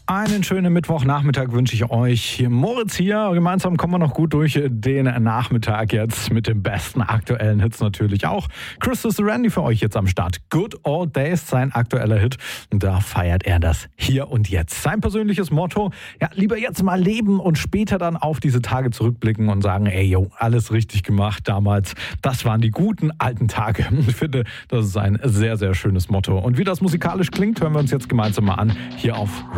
Einen schönen Mittwochnachmittag wünsche ich euch. Moritz hier. Gemeinsam kommen wir noch gut durch den Nachmittag jetzt mit den besten aktuellen Hits natürlich auch. Christus Randy für euch jetzt am Start. Good Old Days, sein aktueller Hit. Und da feiert er das hier und jetzt. Sein persönliches Motto, ja, lieber jetzt mal leben und später dann auf diese Tage zurückblicken und sagen, ey, yo, alles richtig gemacht damals. Das waren die guten alten Tage. Ich finde, das ist ein sehr, sehr schönes Motto. Und wie das musikalisch klingt, hören wir uns jetzt gemeinsam mal an hier auf